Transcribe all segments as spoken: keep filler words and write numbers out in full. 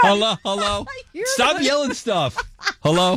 Hello, hello. Stop the- yelling stuff. Hello.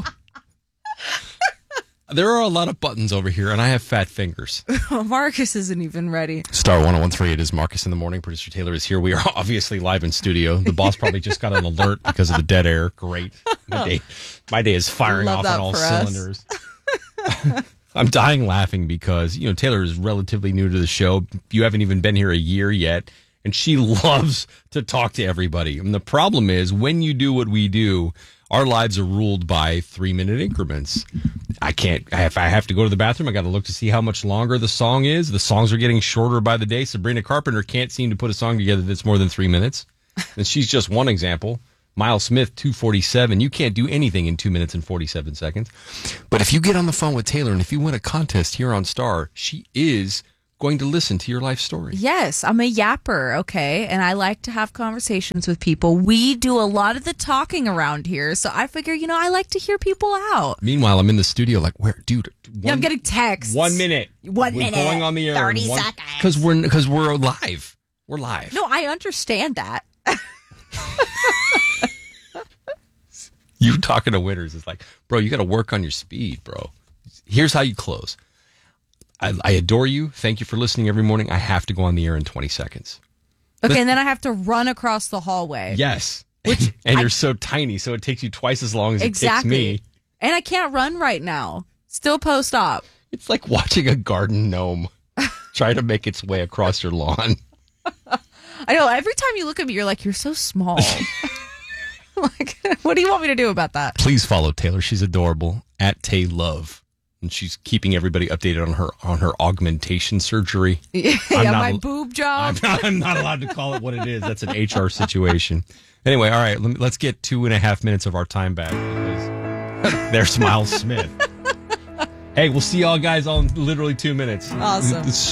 There are a lot of buttons over here, and I have fat fingers. Marcus isn't even ready. Star one oh one three, it is Marcus in the Morning. Producer Taylor is here. We are obviously live in studio. The boss probably just got an alert because of the dead air. Great. My day, my day is firing Love off that on all for us. cylinders. I'm dying laughing because, you know, Taylor is relatively new to the show. You haven't even been here a year yet, and she loves to talk to everybody. And the problem is, when you do what we do, our lives are ruled by three-minute increments. I can't, I have, I have to go to the bathroom. I got to look to see how much longer the song is. The songs are getting shorter by the day. Sabrina Carpenter can't seem to put a song together that's more than three minutes. And she's just one example. Miles Smith, two forty-seven. You can't do anything in two minutes and forty-seven seconds. But if you get on the phone with Taylor and if you win a contest here on Star, she is going to listen to your life story. Yes, I'm a yapper, okay? And I like to have conversations with people. We do a lot of the talking around here, so I figure, you know, I like to hear people out. Meanwhile, I'm in the studio like, where, dude? One, Yeah, I'm getting texts. One minute. One we're minute. Going on the air. thirty one, seconds. Because we're, because we're live. We're live. No, I understand that. You talking to winners is like, bro, you got to work on your speed, bro. Here's how you close. I, I adore you. Thank you for listening every morning. I have to go on the air in twenty seconds. Okay, and then I have to run across the hallway. Yes. and I- you're so tiny, so it takes you twice as long as Exactly. it takes me. And I can't run right now. Still post-op. It's like watching a garden gnome try to make its way across your lawn. I know, every time you look at me, you're like, you're so small. Like, what do you want me to do about that? Please follow Taylor. She's adorable at Tay Love. And she's keeping everybody updated on her on her augmentation surgery. Yeah, I'm not my al- boob job. I'm not, I'm not allowed to call it what it is. That's an H R situation. Anyway, all right, let me, let's get two and a half minutes of our time back. Because there's Miles Smith. Hey, we'll see y'all guys on literally two minutes. Awesome. It's